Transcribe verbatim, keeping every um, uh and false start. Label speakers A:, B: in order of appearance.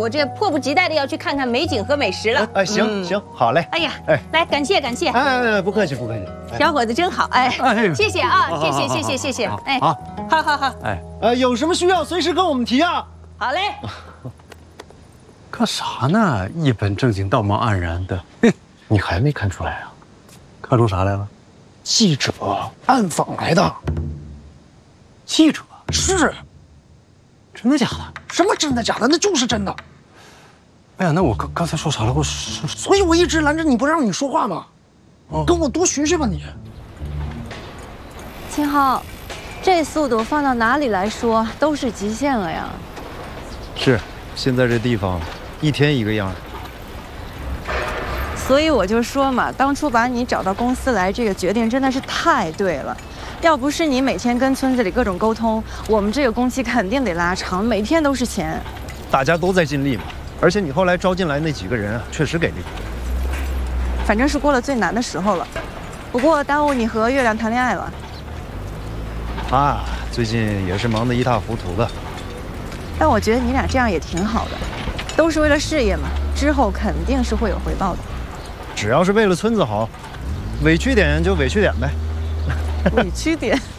A: 我这迫不及待的要去看看美景和美食了。
B: 哎，行行，好嘞。
A: 哎呀，哎，来，感谢感谢。
B: 哎，不客气不客气。
A: 小伙子真好，哎，谢谢啊，谢谢谢谢谢谢。哎，好，好好好。
B: 哎，呃，有什么需要随时跟我们提啊。
A: 好嘞。
C: 干啥呢？一本正经，道貌岸然的。你还没看出来啊？看出啥来了？
B: 记者暗访来的。
C: 记者
B: 是。
C: 真的假的？
B: 什么真的假的？那就是真的。
C: 哎呀，那我刚刚才说啥了？我说，
B: 所以我一直拦着你不让你说话嘛。哦，跟我多学学吧你。
D: 秦昊，这速度放到哪里来说都是极限了呀。
E: 是，现在这地方，一天一个样。
D: 所以我就说嘛，当初把你找到公司来，这个决定真的是太对了。要不是你每天跟村子里各种沟通，我们这个工期肯定得拉长，每天都是钱。
E: 大家都在尽力嘛，而且你后来招进来那几个人啊，确实给力。
D: 反正是过了最难的时候了，不过耽误你和月亮谈恋爱了。
E: 啊，最近也是忙得一塌糊涂的。
D: 但我觉得你俩这样也挺好的，都是为了事业嘛，之后肯定是会有回报的。
E: 只要是为了村子好，委屈点就委屈点呗。
D: 委屈点。